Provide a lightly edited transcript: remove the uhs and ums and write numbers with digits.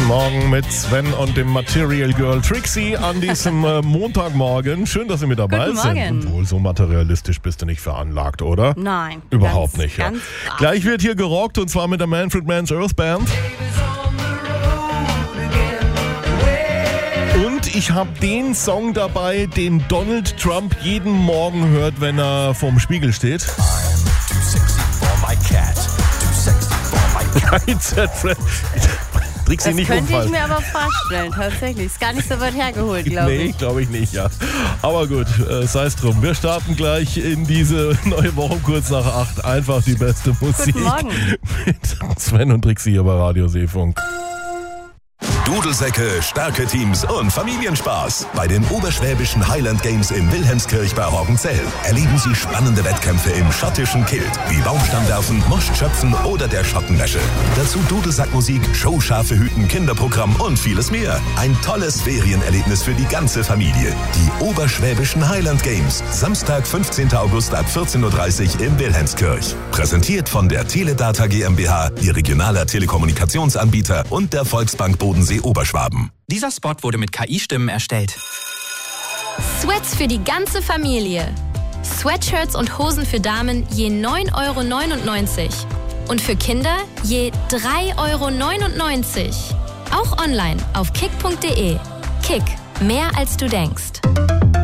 Guten Morgen mit Sven und dem Material Girl Trixie an diesem Montagmorgen. Schön, dass Sie mit dabei sind. Wohl so materialistisch bist du nicht veranlagt, oder? Nein. Überhaupt nicht. Ja. Gleich wird hier gerockt und zwar mit der Manfred Mann's Earth Band. Und ich habe den Song dabei, den Donald Trump jeden Morgen hört, wenn er vorm Spiegel steht. Das könnte ich mir aber vorstellen, tatsächlich. Ist gar nicht so weit hergeholt, glaube ich. Nee, glaube ich nicht, ja. Aber gut, sei es drum. Wir starten gleich in diese neue Woche kurz nach 8. Einfach die beste Musik. Guten Morgen. Mit Sven und Trixie hier bei Radio Seefunk. Dudelsäcke, starke Teams und Familienspaß. Bei den Oberschwäbischen Highland Games in Wilhelmskirch bei Roggenzell erleben Sie spannende Wettkämpfe im schottischen Kilt, wie Baumstammwerfen, Moschtschöpfen oder der Schottenwäsche. Dazu Dudelsackmusik, showscharfe Hüten, Kinderprogramm und vieles mehr. Ein tolles Ferienerlebnis für die ganze Familie. Die Oberschwäbischen Highland Games. Samstag, 15. August ab 14.30 Uhr in Wilhelmskirch. Präsentiert von der Teledata GmbH, Ihr regionaler Telekommunikationsanbieter und der Volksbank Bodensee Oberschwaben. Dieser Spot wurde mit KI-Stimmen erstellt. Sweats für die ganze Familie. Sweatshirts und Hosen für Damen je 9,99 € und für Kinder je 3,99 €. Auch online auf kick.de. Kick, mehr als du denkst.